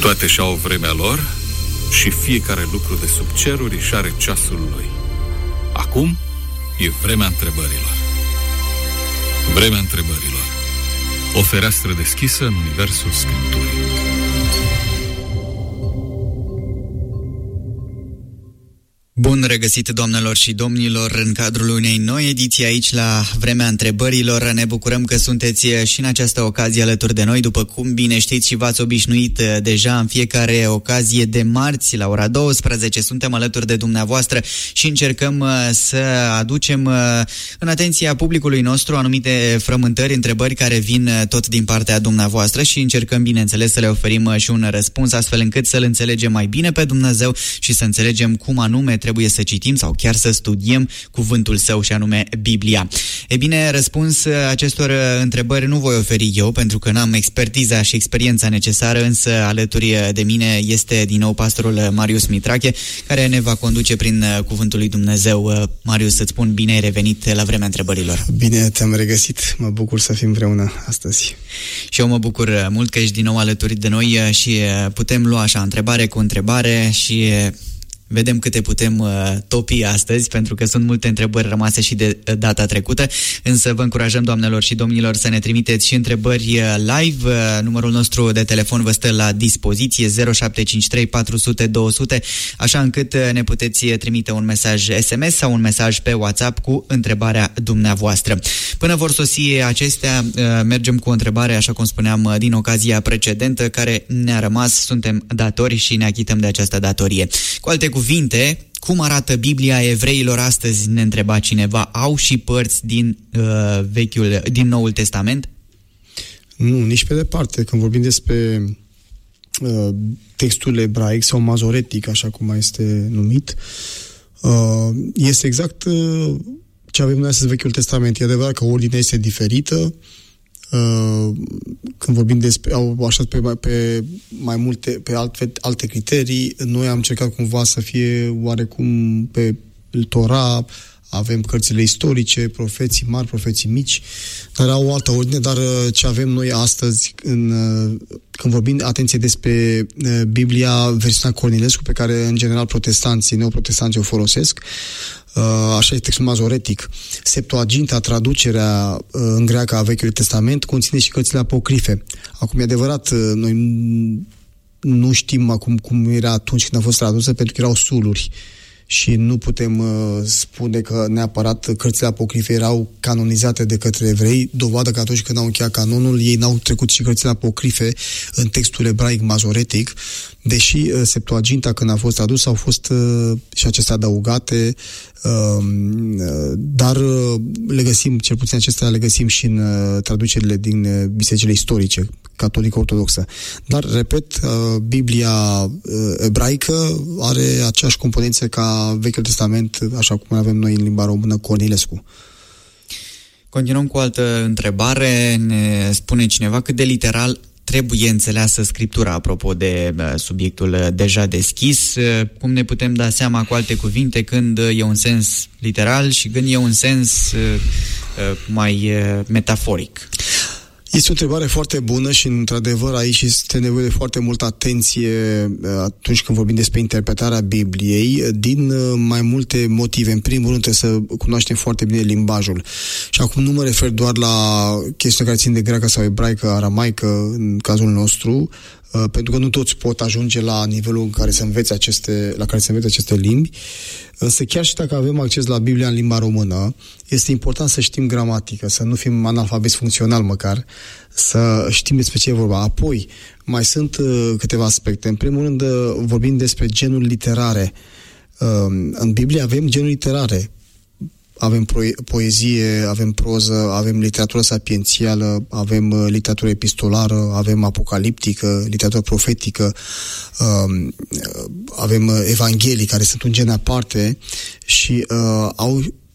Toate și-au vremea lor și fiecare lucru de sub ceruri își are ceasul lui. Acum e vremea întrebărilor. Vremea întrebărilor. O fereastră deschisă în universul Scripturii. Bun regăsit, doamnelor și domnilor, în cadrul unei noi ediții aici la Vremea Întrebărilor. Ne bucurăm că sunteți și în această ocazie alături de noi, după cum bine știți și v-ați obișnuit deja în fiecare ocazie de marți la ora 12. Suntem alături de dumneavoastră și încercăm să aducem în atenția publicului nostru anumite frământări, întrebări care vin tot din partea dumneavoastră și încercăm, bineînțeles, să le oferim și un răspuns, astfel încât să-L înțelegem mai bine pe Dumnezeu și să înțelegem cum anume trebuie să citim sau chiar să studiem cuvântul Său, și anume Biblia. E bine, răspuns acestor întrebări nu voi oferi eu, pentru că n-am expertiza și experiența necesară, însă alături de mine este din nou pastorul Marius Mitrache, care ne va conduce prin cuvântul lui Dumnezeu. Marius, să-ți spun bine ai revenit la Vremea Întrebărilor. Bine te-am regăsit, mă bucur să fim împreună astăzi. Și eu mă bucur mult că ești din nou alături de noi și putem lua așa întrebare cu întrebare și vedem câte putem topi astăzi, pentru că sunt multe întrebări rămase și de data trecută, însă vă încurajăm, doamnelor și domnilor, să ne trimiteți și întrebări live. Numărul nostru de telefon vă stă la dispoziție, 0753 400 200, așa încât ne puteți trimite un mesaj SMS sau un mesaj pe WhatsApp cu întrebarea dumneavoastră. Până vor sosi acestea, mergem cu o întrebare, așa cum spuneam, din ocazia precedentă, care ne-a rămas. Suntem datori și ne achităm de această datorie. Cu alte cuvinte, cum arată Biblia evreilor astăzi, ne întreba cineva. Au și părți din din Noul Testament? Nu, nici pe departe. Când vorbim despre textul ebraic sau mazoretic, așa cum mai este numit, este exact ce avem noi astăzi Vechiul Testament. E adevărat că ordinea este diferită. Când vorbim despre, au așat pe mai multe, pe alte criterii, noi am încercat cumva să fie oarecum pe Tora, avem cărțile istorice, profeții mari, profeții mici, dar au o altă ordine. Dar ce avem noi astăzi, când vorbim, atenție, despre Biblia, versiunea Cornilescu, pe care în general protestanții, neoprotestanții o folosesc, așa e textul mazoretic. Septuaginta, traducerea în greacă a Vechiului Testament, conține și cărțile apocrife. Acum, e adevărat, noi nu știm acum cum era atunci când a fost tradusă, pentru că erau suluri și nu putem spune că neapărat cărțile apocrife erau canonizate de către evrei, dovadă că atunci când au încheiat canonul, ei n-au trecut și cărțile apocrife în textul ebraic mazoretic, deși Septuaginta, când a fost tradusă, au fost și acestea adăugate, dar le găsim, cel puțin acestea le găsim și în traducerile din bisericile istorice, catolică ortodoxă. Dar, repet, Biblia ebraică are aceeași componență ca Vechiul Testament, așa cum avem noi în limba română, Cornilescu. Continuăm cu o altă întrebare. Ne spune cineva cât de literal trebuie înțeleasă Scriptura, apropo de subiectul deja deschis. Cum ne putem da seama, cu alte cuvinte, când e un sens literal și când e un sens mai metaforic? Este o întrebare foarte bună și, într-adevăr, aici este nevoie de foarte multă atenție atunci când vorbim despre interpretarea Bibliei, din mai multe motive. În primul rând, trebuie să cunoaștem foarte bine limbajul. Și acum nu mă refer doar la chestiuni care țin de greacă sau ebraică, aramaică, în cazul nostru, pentru că nu toți pot ajunge la nivelul în care să învețe aceste limbi. Însă chiar și dacă avem acces la Biblia în limba română, este important să știm gramatică, să nu fim analfabeti funcțional măcar, să știm despre ce e vorba. Apoi, mai sunt câteva aspecte. În primul rând, vorbim despre genuri literare. În Biblie avem genuri literare. Avem poezie, avem proză, avem literatură sapiențială, avem literatură epistolară, avem apocaliptică, literatură profetică, avem evanghelii, care sunt un gen aparte și au